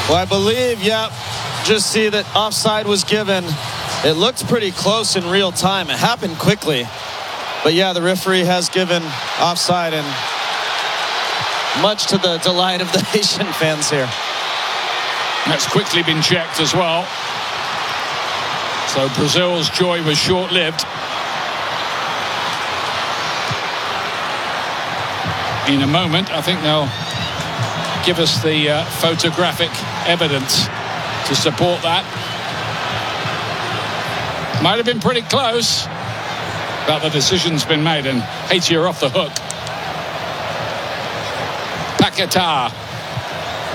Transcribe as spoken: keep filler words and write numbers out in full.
Well, I believe, yep. Just see that offside was given. It looked pretty close in real time. It happened quickly. But yeah, the referee has given offside, and much to the delight of the Haitian fans here. That's quickly been checked as well. So Brazil's joy was short-lived. In a moment, I think they'll give us the uh, photographic evidence to support that. Might have been pretty close, but the decision's been made and Haiti are off the hook. Paquetá